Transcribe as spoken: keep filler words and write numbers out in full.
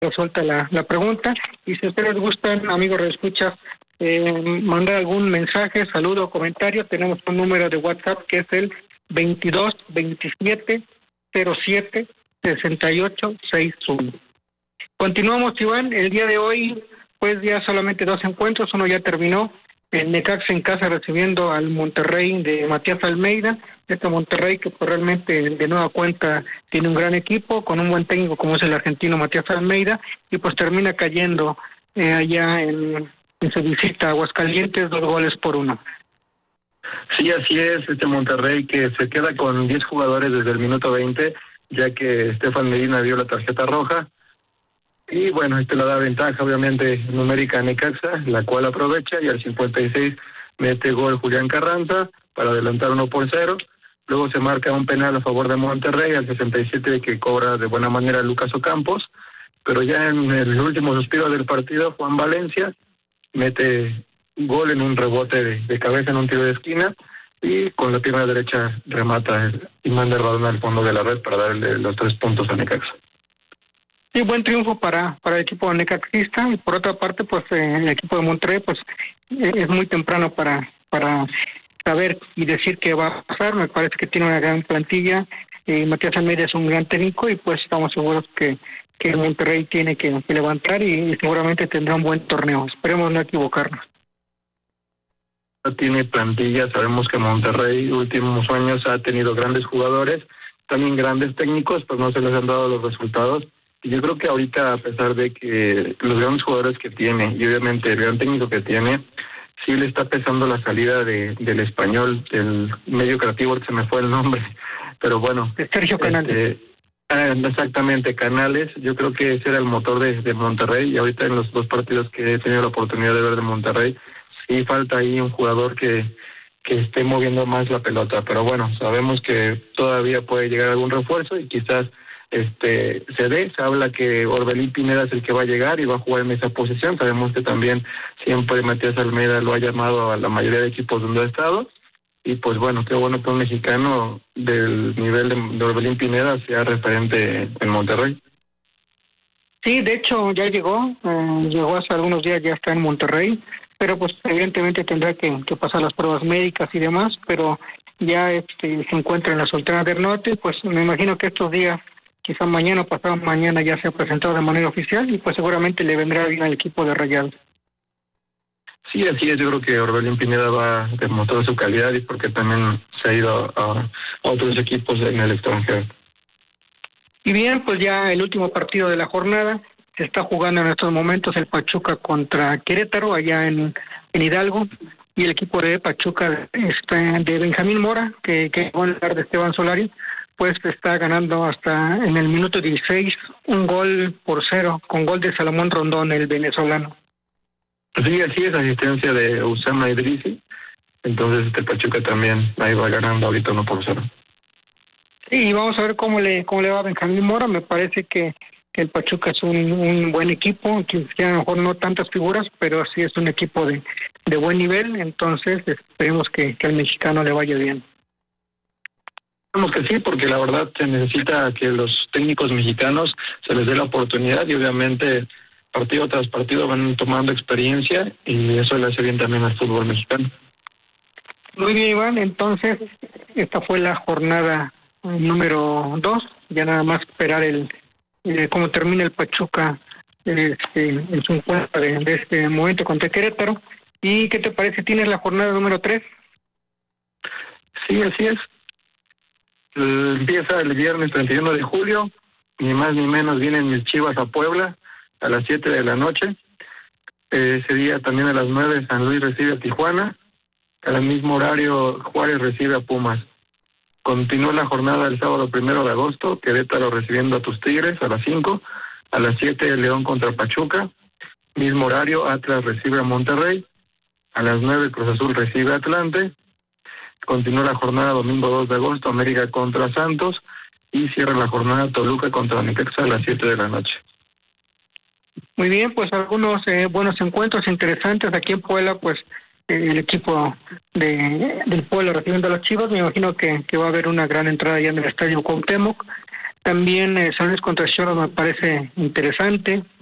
resuelta la, la pregunta. Y si ustedes gustan, amigos de escuchas, eh, mandar algún mensaje, saludo o comentario, tenemos un número de WhatsApp que es el veintidós veintisiete cero siete sesenta y ocho sesenta y uno. Continuamos, Iván. El día de hoy, pues ya solamente dos encuentros, uno ya terminó. El Necaxa en casa recibiendo al Monterrey de Matías Almeida. Este Monterrey que pues, realmente de nueva cuenta tiene un gran equipo, con un buen técnico como es el argentino Matías Almeida, y pues termina cayendo eh, allá en, en su visita a Aguascalientes, dos goles por uno. Sí, así es, este Monterrey que se queda con diez jugadores desde el minuto veinte, ya que Estefan Medina dio la tarjeta roja. Y bueno, esto le da ventaja obviamente numérica a Necaxa, la cual aprovecha, y al cincuenta y seis mete gol Julián Carranza para adelantar uno por cero. Luego se marca un penal a favor de Monterrey al sesenta y siete que cobra de buena manera Lucas Ocampos. Pero ya en el último suspiro del partido, Juan Valencia mete gol en un rebote de, de cabeza en un tiro de esquina, y con la pierna derecha remata el, y manda el balón al fondo de la red para darle los tres puntos a Necaxa. Sí, buen triunfo para para el equipo necaxista. Y por otra parte, pues eh, el equipo de Monterrey, pues eh, es muy temprano para para saber y decir qué va a pasar. Me parece que tiene una gran plantilla. Eh, Matías Almeida es un gran técnico y pues estamos seguros que que Monterrey tiene que, que levantar y, y seguramente tendrá un buen torneo. Esperemos no equivocarnos. No tiene plantilla, sabemos que Monterrey últimos años ha tenido grandes jugadores, también grandes técnicos, pero no se les han dado los resultados. Y yo creo que ahorita, a pesar de que los grandes jugadores que tiene y obviamente el gran técnico que tiene, sí le está pesando la salida de del español, del medio creativo, se me fue el nombre, pero bueno. Sergio Canales. Este, ah, exactamente, Canales, yo creo que ese era el motor de, de Monterrey, y ahorita en los dos partidos que he tenido la oportunidad de ver de Monterrey, sí falta ahí un jugador que, que esté moviendo más la pelota, pero bueno, sabemos que todavía puede llegar algún refuerzo y quizás este se dé. Se habla que Orbelín Pineda es el que va a llegar y va a jugar en esa posición. Sabemos que también siempre Matías Almeida lo ha llamado a la mayoría de equipos donde ha estado, y pues bueno, qué bueno que un mexicano del nivel de, de Orbelín Pineda sea referente en Monterrey. Sí, de hecho ya llegó, eh, llegó hace algunos días, ya está en Monterrey, pero pues evidentemente tendrá que, que pasar las pruebas médicas y demás, pero ya este se encuentra en la Sultana del Norte. Pues me imagino que estos días, quizá mañana o pasado mañana, ya se ha presentado de manera oficial y pues seguramente le vendrá bien al equipo de Rayados. Sí, así es. Yo creo que Orbelín Pineda va a demostrar su calidad, y porque también se ha ido a, a otros equipos en el extranjero. Y bien, pues ya el último partido de la jornada se está jugando en estos momentos, el Pachuca contra Querétaro allá en, en Hidalgo, y el equipo de Pachuca este, de Benjamín Mora, que, que va a lugar de Esteban Solari, pues está ganando hasta en el minuto dieciséis un gol por cero, con gol de Salomón Rondón, el venezolano. Sí, así es, asistencia de Usama Idrisi. Entonces este Pachuca también ahí va ganando ahorita uno por cero. Sí, y vamos a ver cómo le cómo le va a Benjamín Mora. Me parece que, que el Pachuca es un, un buen equipo, que a lo mejor no tantas figuras, pero sí es un equipo de, de buen nivel. Entonces esperemos que, que al mexicano le vaya bien. Esperemos que sí, porque la verdad se necesita que los técnicos mexicanos se les dé la oportunidad, y obviamente partido tras partido van tomando experiencia, y eso le hace bien también al fútbol mexicano. Muy bien, Iván, entonces esta fue la jornada número dos. Ya nada más esperar el eh, cómo termina el Pachuca este, en su encuentro de, de este momento contra Querétaro. ¿Y qué te parece? ¿Tienes la jornada número tres? Sí, así es. Eh, empieza el viernes treinta y uno de julio, ni más ni menos vienen el Chivas a Puebla a las siete de la noche. Eh, ese día también a las nueve San Luis recibe a Tijuana. Al mismo horario Juárez recibe a Pumas. Continúa la jornada el sábado primero de agosto, Querétaro recibiendo a tus Tigres a las cinco. A las siete León contra Pachuca. Mismo horario, Atlas recibe a Monterrey. A las nueve Cruz Azul recibe a Atlante. Continúa la jornada domingo dos de agosto, América contra Santos. Y cierra la jornada Toluca contra Necaxa a las siete de la noche. Muy bien, pues algunos eh, buenos encuentros interesantes aquí en Puebla. Pues eh, el equipo de del Puebla recibiendo a los Chivas. Me imagino que, que va a haber una gran entrada ya en el Estadio Cuauhtémoc. También eh, San Luis contra Cholos me parece interesante.